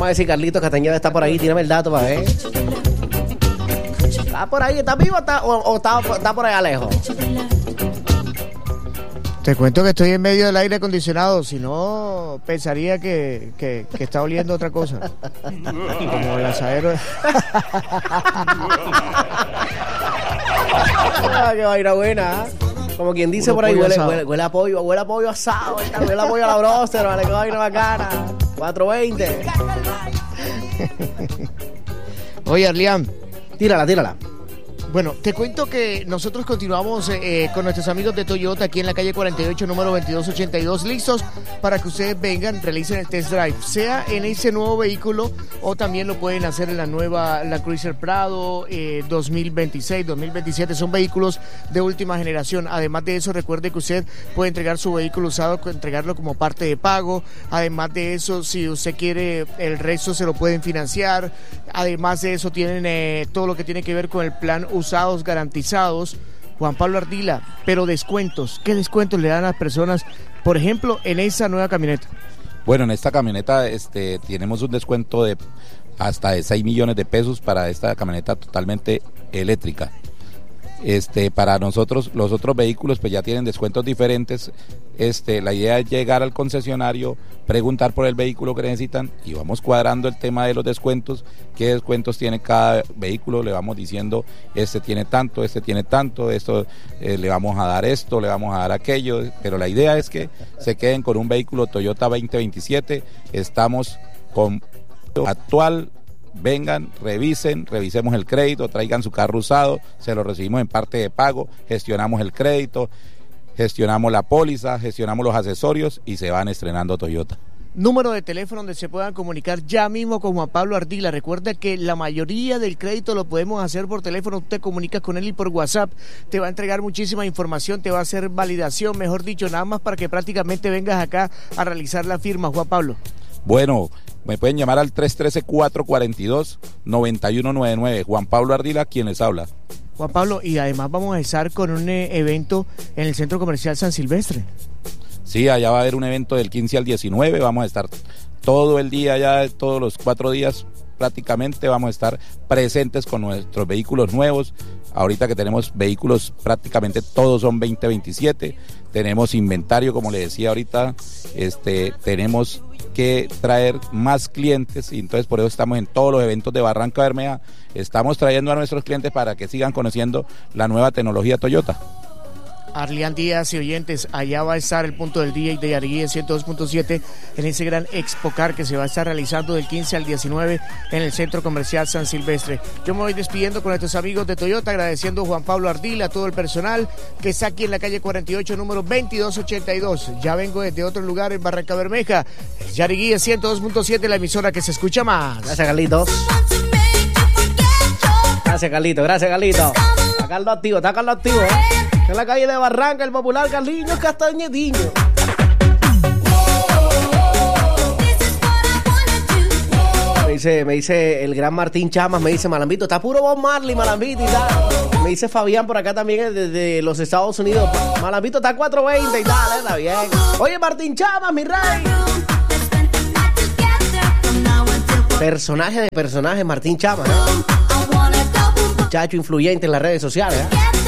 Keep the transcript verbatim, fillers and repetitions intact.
Vamos a ver si Carlitos Castañeda está por ahí. Tírame el dato para ver. ¿Está por ahí? ¿Está vivo está, o, o está, está por allá lejos? Te cuento que estoy en medio del aire acondicionado, si no pensaría que, que, que está oliendo otra cosa. Como el asadero. Ah, qué vaina buena. Como quien dice por ahí, huele, huele, huele a pollo, huele a pollo asado, huele a pollo a la broster, vale, qué vaina bacana. cuatro veinte. Oye, Arlián. Tírala, tírala. Bueno, te cuento que nosotros continuamos eh, con nuestros amigos de Toyota aquí en la calle cuarenta y ocho, número veintidós ochenta y dos, listos para que ustedes vengan, realicen el test drive, sea en ese nuevo vehículo o también lo pueden hacer en la nueva, la Cruiser Prado eh, dos mil veintiséis, dos mil veintisiete, son vehículos de última generación. Además de eso, recuerde que usted puede entregar su vehículo usado, entregarlo como parte de pago. Además de eso, si usted quiere, el resto se lo pueden financiar. Además de eso, tienen eh, todo lo que tiene que ver con el plan usados garantizados. Juan Pablo Ardila, pero descuentos, ¿qué descuentos le dan a las personas, por ejemplo, en esa nueva camioneta? Bueno, en esta camioneta este, tenemos un descuento de hasta de seis millones de pesos para esta camioneta totalmente eléctrica. Este, para nosotros, los otros vehículos pues ya tienen descuentos diferentes. Este, la idea es llegar al concesionario, preguntar por el vehículo que necesitan y vamos cuadrando el tema de los descuentos, qué descuentos tiene cada vehículo, le vamos diciendo este tiene tanto, este tiene tanto, esto eh, le vamos a dar esto, le vamos a dar aquello, pero la idea es que se queden con un vehículo Toyota veinte veintisiete. Estamos con actual. Vengan, revisen, revisemos el crédito, traigan su carro usado, se lo recibimos en parte de pago, gestionamos el crédito, gestionamos la póliza, gestionamos los accesorios y se van estrenando Toyota. Número de teléfono donde se puedan comunicar ya mismo con Juan Pablo Ardila. Recuerda que la mayoría del crédito lo podemos hacer por teléfono, tú te comunicas con él y por WhatsApp, te va a entregar muchísima información, te va a hacer validación, mejor dicho, nada más para que prácticamente vengas acá a realizar la firma, Juan Pablo. Bueno, me pueden llamar al tres uno tres, cuatro cuatro dos, nueve uno nueve nueve. Juan Pablo Ardila, quien les habla. Juan Pablo, y además vamos a estar con un eh, evento en el Centro Comercial San Silvestre. Sí, allá va a haber un evento del quince al diecinueve, vamos a estar todo el día allá, todos los cuatro días prácticamente vamos a estar presentes con nuestros vehículos nuevos. Ahorita que tenemos vehículos prácticamente todos son veinte veintisiete, tenemos inventario como le decía ahorita, este, tenemos que traer más clientes y entonces por eso estamos en todos los eventos de Barranca Bermeja, estamos trayendo a nuestros clientes para que sigan conociendo la nueva tecnología Toyota. Arlián Díaz y oyentes, allá va a estar el punto del D J de Yariguí en ciento dos punto siete en ese gran Expocar que se va a estar realizando del quince al diecinueve en el Centro Comercial San Silvestre. Yo me voy despidiendo con nuestros amigos de Toyota, agradeciendo a Juan Pablo Ardila, a todo el personal que está aquí en la calle cuarenta y ocho, número veintidós ochenta y dos. Ya vengo desde otro lugar en Barranca Bermeja. Yariguí en ciento dos punto siete, la emisora que se escucha más. Gracias, Carlitos. Gracias, Carlitos, gracias, Carlitos. Está Carlos activo, está Carlos activo, ¿eh? En la calle de Barranca, el popular Carliños Castañediño. Me dice, me dice el gran Martín Chamas, me dice Malambito, está puro Bob Marley, Malambito y tal. Me dice Fabián por acá también desde los Estados Unidos. Malambito está cuatro veinte y tal, está bien. Oye, Martín Chamas, mi rey. Personaje de personaje, Martín Chamas, ¿eh? Muchacho influyente en las redes sociales, ¿eh?